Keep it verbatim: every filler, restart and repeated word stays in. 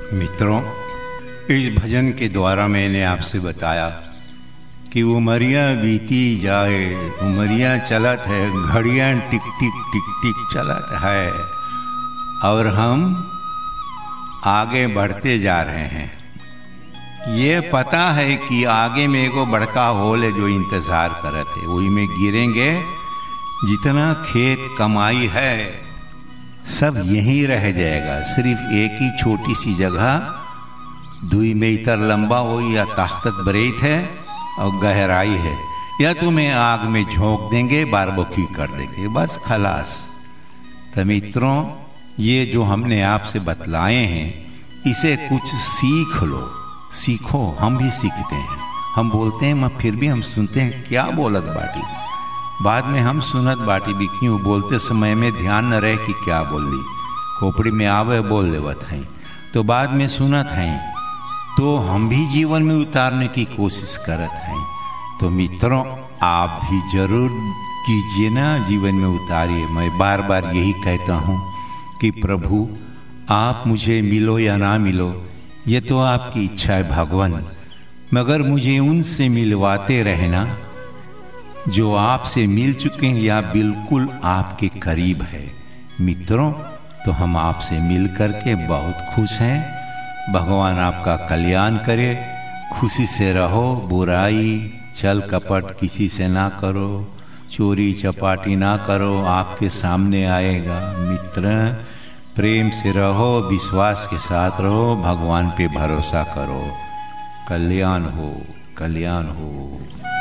मित्रों, इस भजन के द्वारा मैंने आपसे बताया कि उमरिया बीती जाए, उमरिया चलत है, घड़ियां टिक टिक टिक टिक चलत है और हम आगे बढ़ते जा रहे हैं। ये पता है कि आगे में एगो बड़का होल है जो इंतजार करत है, वही में गिरेंगे। जितना खेत कमाई है सब यहीं रह जाएगा, सिर्फ एक ही छोटी सी जगह दुई मीटर लंबा हो या ताकत बरेत है और गहराई है, या तुम्हें आग में झोंक देंगे, बारबेक्यू कर देंगे, बस खलास। तो मित्रों, ये जो हमने आपसे बतलाए हैं इसे कुछ सीख लो, सीखो। हम भी सीखते हैं, हम बोलते हैं मगर फिर भी हम सुनते हैं क्या बोलत बाटी, बाद में हम सुनत बाटी भी क्यों, बोलते समय में ध्यान न रहे कि क्या बोली, खोपड़ी में आवे बोल लेवत हैं, तो बाद में सुनत हैं, तो हम भी जीवन में उतारने की कोशिश करत हैं। तो मित्रों, आप भी जरूर कीजिए ना, जीवन में उतारिए। मैं बार बार यही कहता हूँ कि प्रभु आप मुझे मिलो या ना मिलो, ये तो आपकी इच्छा है भगवान, मगर मुझे उनसे मिलवाते रहना जो आपसे मिल चुके हैं या बिल्कुल आपके करीब है। मित्रों, तो हम आपसे मिल करके बहुत खुश हैं। भगवान आपका कल्याण करे, खुशी से रहो, बुराई छल कपट किसी से ना करो, चोरी चपाटी ना करो, आपके सामने आएगा। मित्र, प्रेम से रहो, विश्वास के साथ रहो, भगवान पे भरोसा करो। कल्याण हो, कल्याण हो।